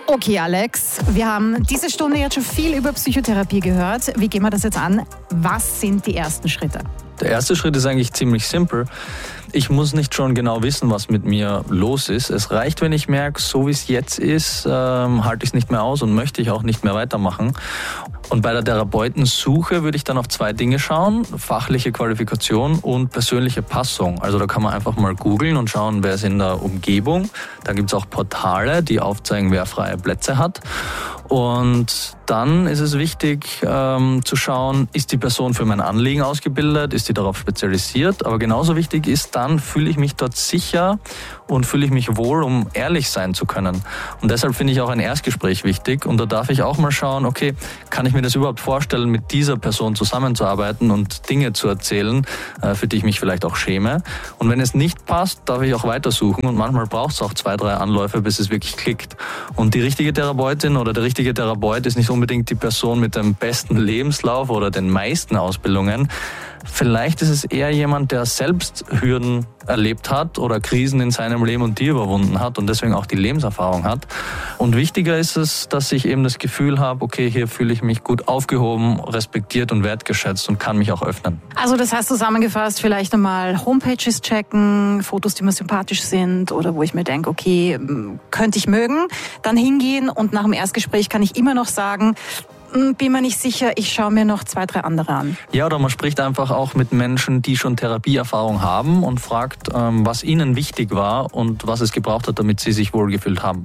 Okay, Alex, wir haben diese Stunde jetzt schon viel über Psychotherapie gehört. Wie gehen wir das jetzt an? Was sind die ersten Schritte? Der erste Schritt ist eigentlich ziemlich simpel. Ich muss nicht schon genau wissen, was mit mir los ist. Es reicht, wenn ich merke, so wie es jetzt ist, halte ich es nicht mehr aus und möchte ich auch nicht mehr weitermachen. Und bei der Therapeutensuche würde ich dann auf 2 Dinge schauen: fachliche Qualifikation und persönliche Passung. Also da kann man einfach mal googeln und schauen, wer ist in der Umgebung. Da gibt es auch Portale, die aufzeigen, wer freie Plätze hat. Und dann ist es wichtig zu schauen, ist die Person für mein Anliegen ausgebildet, ist sie darauf spezialisiert. Aber genauso wichtig ist dann, fühle ich mich dort sicher und fühle ich mich wohl, um ehrlich sein zu können. Und deshalb finde ich auch ein Erstgespräch wichtig. Und da darf ich auch mal schauen, okay, kann ich mir das überhaupt vorstellen, mit dieser Person zusammenzuarbeiten und Dinge zu erzählen, für die ich mich vielleicht auch schäme. Und wenn es nicht passt, darf ich auch weitersuchen. Und manchmal braucht es auch 2, 3 Anläufe, bis es wirklich klickt. Und die richtige Therapeutin oder der richtige Therapeut ist nicht unbedingt die Person mit dem besten Lebenslauf oder den meisten Ausbildungen. Vielleicht ist es eher jemand, der selbst Hürden erlebt hat oder Krisen in seinem Leben und die überwunden hat und deswegen auch die Lebenserfahrung hat. Und wichtiger ist es, dass ich eben das Gefühl habe, okay, hier fühle ich mich gut aufgehoben, respektiert und wertgeschätzt und kann mich auch öffnen. Also das heißt zusammengefasst, vielleicht einmal Homepages checken, Fotos, die mir sympathisch sind oder wo ich mir denke, okay, könnte ich mögen, dann hingehen und nach dem Erstgespräch kann ich immer noch sagen, bin mir nicht sicher, ich schaue mir noch 2, 3 andere an. Ja, oder man spricht einfach auch mit Menschen, die schon Therapieerfahrung haben und fragt, was ihnen wichtig war und was es gebraucht hat, damit sie sich wohlgefühlt haben.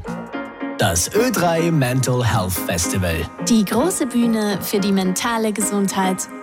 Das Ö3 Mental Health Festival. Die große Bühne für die mentale Gesundheit